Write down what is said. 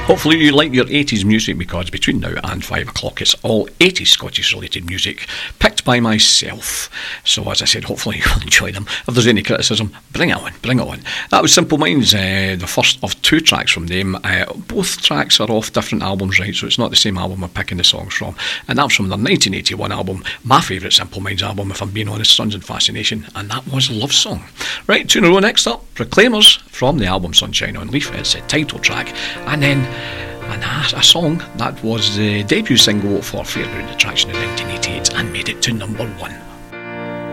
Hopefully you like your 80s music, because between now and 5 o'clock it's all 80s Scottish related music picked by myself. So as I said, hopefully you'll enjoy them. If there's any criticism, bring it on, bring it on. That was Simple Minds, the first of two tracks from them. Both tracks are off different albums, right, so it's not the same album I'm picking the songs from. And that was from their 1981 album, my favourite Simple Minds album, if I'm being honest, Sons and Fascination, and that was Love Song. Right, two in a row next up, Proclaimers from the album Sunshine on Leaf. It's a title track, and then a song that was the debut single for Fairground Attraction in 1988 and made it to number 1.